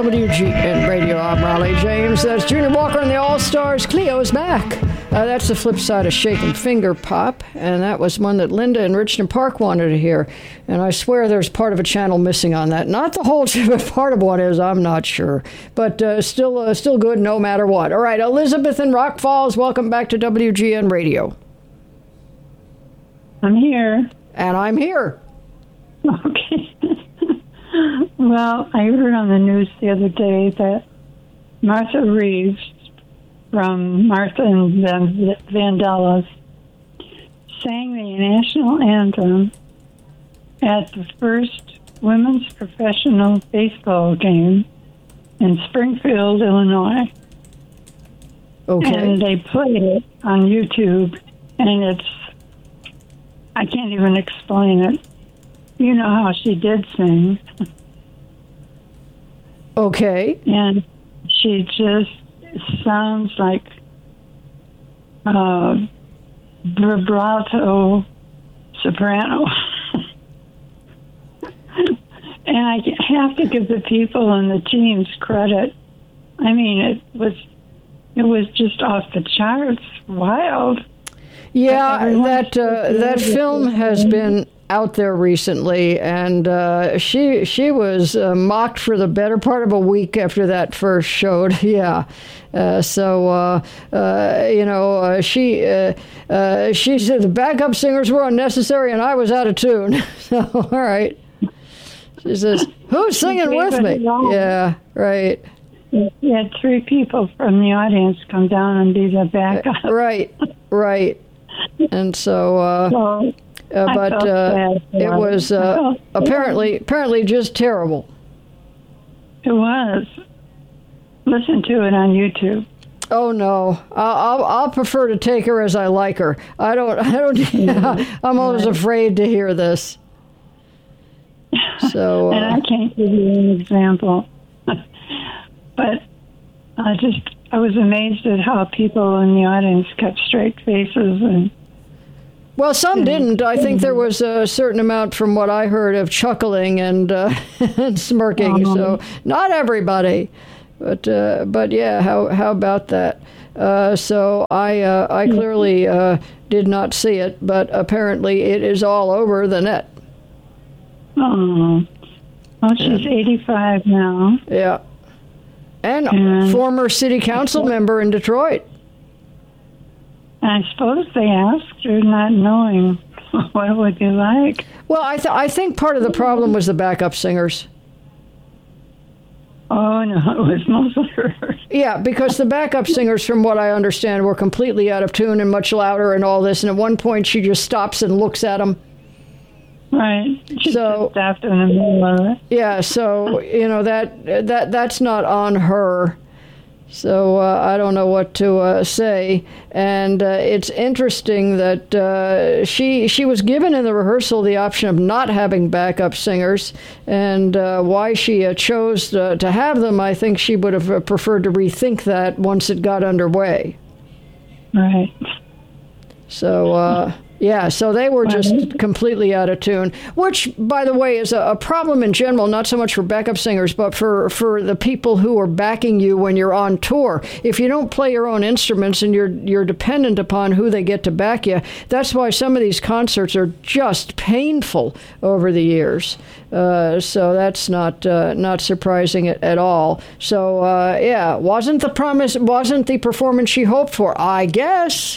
WGN Radio. I'm Raleigh James. That's Junior Walker and the All-Stars. Cleo's back. That's the flip side of Shakin' Finger Pop, and that was one that Linda in Richmond Park wanted to hear. And I swear there's part of a channel missing on that. Not the whole, but part of what is, I'm not sure. But still good no matter what. All right, Elizabeth in Rock Falls, welcome back to WGN Radio. I'm here. And I'm here. Okay. Well, I heard on the news the other day that Martha Reeves from Martha and the Vandellas sang the national anthem at the first women's professional baseball game in Springfield, Illinois. Okay. And they played it on YouTube, and I can't even explain it. You know how she did sing. Okay. And she just sounds like vibrato soprano. And I have to give the people and the teams credit. I mean, it was just off the charts, wild. Yeah, that film has been out there recently, and she was mocked for the better part of a week after that first showed. Yeah, she said the backup singers were unnecessary and I was out of tune. So all right, she says, "Who's singing with me?" Yeah, right. You had three people from the audience come down and be the backup. Right. And so. It was apparently just terrible. It was. Listen to it on YouTube. Oh no, I'll prefer to take her as I like her. I don't. Yeah, I'm always afraid to hear this. So. And I can't give you an example, but I was amazed at how people in the audience kept straight faces and. Well, some didn't. I think there was a certain amount, from what I heard, of chuckling and and smirking. So not everybody, but yeah. How about that? So I clearly did not see it, but apparently it is all over the net. Oh, well, she's 85 now. Yeah, and former city council member in Detroit. I suppose they asked her, not knowing what it would be like. Well, I think part of the problem was the backup singers. Oh, no, it was mostly her. Yeah, because the backup singers, from what I understand, were completely out of tune and much louder and all this. And at one point, she just stops and looks at them. Right. She just stopped in the middle of it. Yeah, so, that's not on her. So I don't know what to say, and it's interesting that she was given in the rehearsal the option of not having backup singers, and why she chose to have them. I think she would have preferred to rethink that once it got underway. Right. So. Yeah, so they were just completely out of tune, which, by the way, is a problem in general, not so much for backup singers, but for the people who are backing you when you're on tour. If you don't play your own instruments and you're dependent upon who they get to back you, that's why some of these concerts are just painful over the years. So that's not surprising at all. So, wasn't the performance she hoped for, I guess.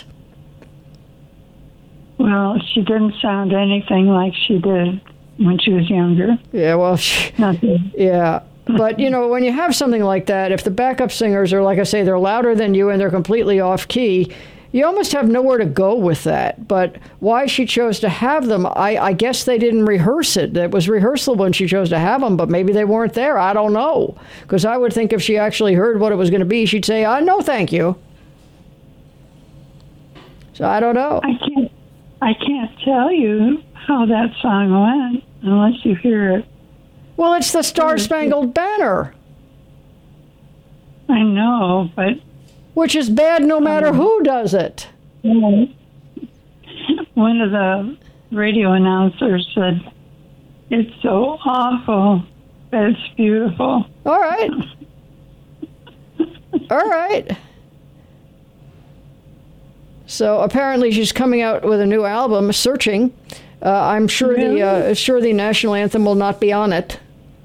Well, she didn't sound anything like she did when she was younger. Yeah, well, nothing. Yeah. But, when you have something like that, if the backup singers are, like I say, they're louder than you and they're completely off key, you almost have nowhere to go with that. But why she chose to have them, I guess they didn't rehearse it. It was rehearsal when she chose to have them, but maybe they weren't there. I don't know. Because I would think if she actually heard what it was going to be, she'd say, no, thank you. So I don't know. I can't tell you how that song went unless you hear it. Well, it's the Star-Spangled Banner. I know, but... Which is bad no matter who does it. One of the radio announcers said, "It's so awful, but it's beautiful." All right. All right. So apparently she's coming out with a new album, Searching. I'm sure Really? the national anthem will not be on it.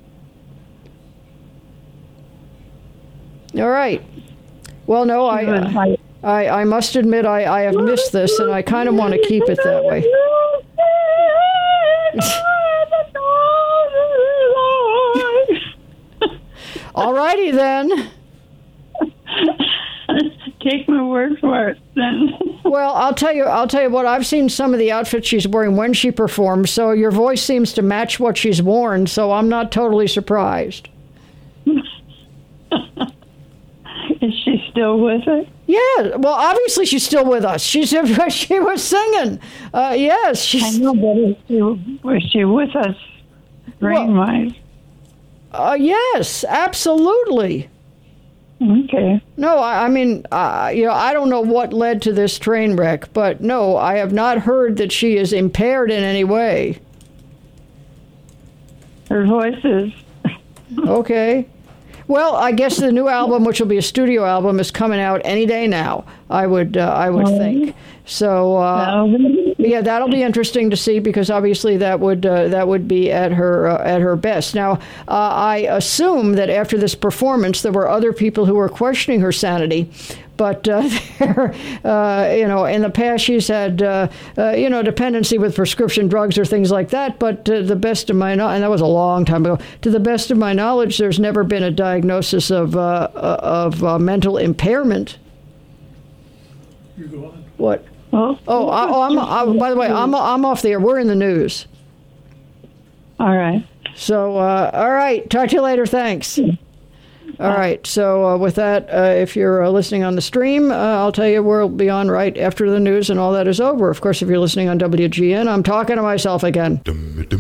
All right. Well, no, I must admit I have missed this, and I kind of want to keep it that way. All righty then. Take my word for it, then. Well, I'll tell you what. I've seen some of the outfits she's wearing when she performs, so your voice seems to match what she's worn. So I'm not totally surprised. Is she still with it? Yeah. Well, obviously she's still with us. She was singing. Yes. I know, but was she with us brain-wise? Yes, absolutely. Okay. No, I mean, I don't know what led to this train wreck, but no, I have not heard that she is impaired in any way. Her voice is. Okay. Well, I guess the new album, which will be a studio album, is coming out any day now. I would think. So yeah, that'll be interesting to see because obviously that would be at her best. Now, I assume that after this performance, there were other people who were questioning her sanity. But in the past she's had dependency with prescription drugs or things like that. But to the best of my knowledge, and that was a long time ago. To the best of my knowledge, there's never been a diagnosis of mental impairment. You go on. What? Oh, by the way, I'm off the air. We're in the news. all right. So, all right. Talk to you later. Thanks. All right. So with that, if you're listening on the stream, I'll tell you we'll be on right after the news and all that is over. Of course, if you're listening on WGN, I'm talking to myself again.